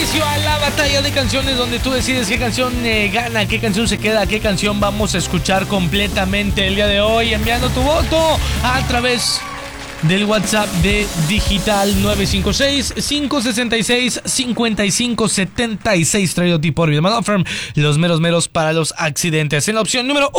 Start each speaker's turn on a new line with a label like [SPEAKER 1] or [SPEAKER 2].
[SPEAKER 1] inicio a la batalla de canciones donde tú decides qué canción gana, qué canción se queda, qué canción vamos a escuchar completamente el día de hoy, enviando tu voto a través del WhatsApp de Digital 956-566-5576, traído a ti por Vidal Firm, los meros para los accidentes. En la opción número